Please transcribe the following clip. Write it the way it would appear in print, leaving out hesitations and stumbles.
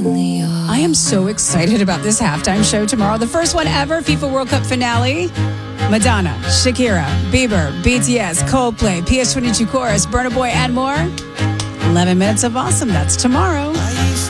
I am so excited about this halftime show tomorrow. The first one ever, FIFA World Cup finale. Madonna, Shakira, Bieber, BTS, Coldplay, PS22 Chorus, Burna Boy, and more. 11 minutes of awesome. That's tomorrow.